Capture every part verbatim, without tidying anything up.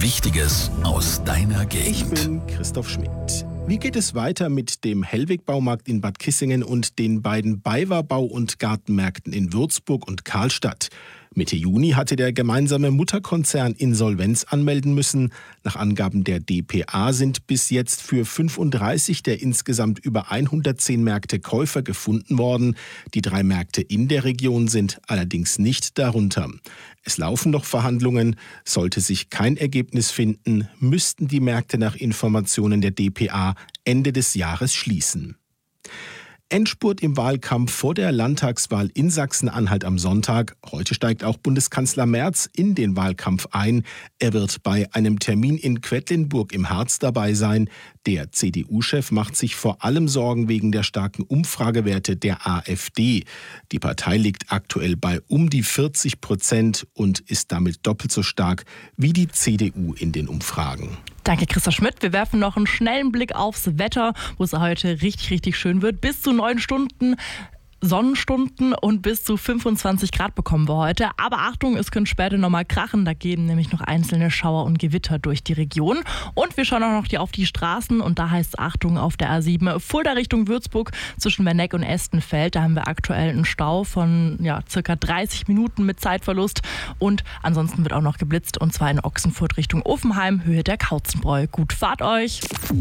Wichtiges aus deiner Gegend. Ich bin Christoph Schmidt. Wie geht es weiter mit dem Hellweg-Baumarkt in Bad Kissingen und den beiden BayWa Bau- und Gartenmärkten in Würzburg und Karlstadt? Mitte Juni hatte der gemeinsame Mutterkonzern Insolvenz anmelden müssen. Nach Angaben der D P A sind bis jetzt für fünfunddreißig der insgesamt über hundertzehn Märkte Käufer gefunden worden. Die drei Märkte in der Region sind allerdings nicht darunter. Es laufen noch Verhandlungen. Sollte sich kein Ergebnis finden, müssten die Märkte nach Informationen der D P A Ende des Jahres schließen. Endspurt im Wahlkampf vor der Landtagswahl in Sachsen-Anhalt am Sonntag. Heute steigt auch Bundeskanzler Merz in den Wahlkampf ein. Er wird bei einem Termin in Quedlinburg im Harz dabei sein. Der C D U-Chef macht sich vor allem Sorgen wegen der starken Umfragewerte der AfD. Die Partei liegt aktuell bei um die vierzig Prozent und ist damit doppelt so stark wie die C D U in den Umfragen. Danke, Christoph Schmidt. Wir werfen noch einen schnellen Blick aufs Wetter, wo es heute richtig, richtig schön wird. Bis zu neun Stunden Sonnenstunden und bis zu fünfundzwanzig Grad bekommen wir heute. Aber Achtung, es könnte später nochmal krachen. Da gehen nämlich noch einzelne Schauer und Gewitter durch die Region. Und wir schauen auch noch auf die Straßen. Und da heißt es Achtung auf der A sieben Fulda Richtung Würzburg zwischen Werneck und Estenfeld. Da haben wir aktuell einen Stau von ja, circa dreißig Minuten mit Zeitverlust. Und ansonsten wird auch noch geblitzt. Und zwar in Ochsenfurt Richtung Ofenheim, Höhe der Kautzenbräu. Gut, fahrt euch!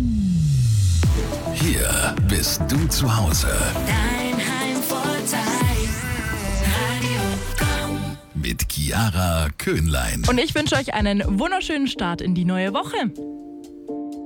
Hier bist du zu Hause. Dein Heimvorteil. Radio Komm. Mit Chiara Köhnlein. Und ich wünsche euch einen wunderschönen Start in die neue Woche.